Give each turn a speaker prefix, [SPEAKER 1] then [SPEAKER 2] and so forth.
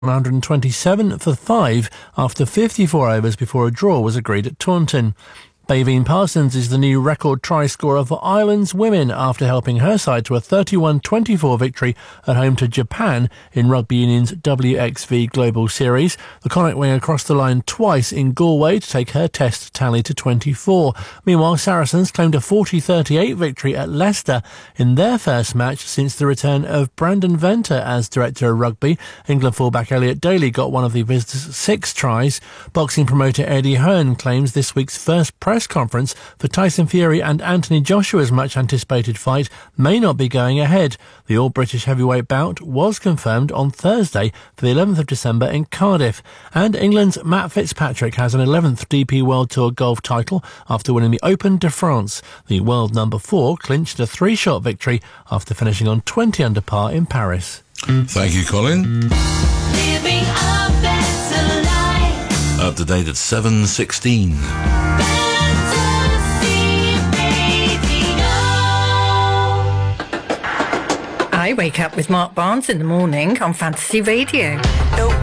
[SPEAKER 1] 127 for 5 after 54 overs before a draw was agreed at Taunton. Baveen Parsons is the new record try scorer for Ireland's women after helping her side to a 31-24 victory at home to Japan in Rugby Union's WXV Global Series. The Connacht winger crossed the line twice in Galway to take her test tally to 24. Meanwhile, Saracens claimed a 40-38 victory at Leicester in their first match since the return of Brandon Venter as director of rugby. England fullback Elliot Daly got one of the visitors' 6 tries. Boxing promoter Eddie Hearn claims this week's first press conference for Tyson Fury and Anthony Joshua's much anticipated fight may not be going ahead. The all-British heavyweight bout was confirmed on Thursday for the 11th of December in Cardiff. And England's Matt Fitzpatrick has an 11th DP World Tour golf title after winning the Open de France. The world number 4 clinched a 3-shot victory after finishing on 20 under par in Paris.
[SPEAKER 2] Thank you, Colin.
[SPEAKER 3] Living a better life.
[SPEAKER 2] Up to date at 7:16.
[SPEAKER 4] I wake up with Mark Barnes in the morning on Fantasy Radio.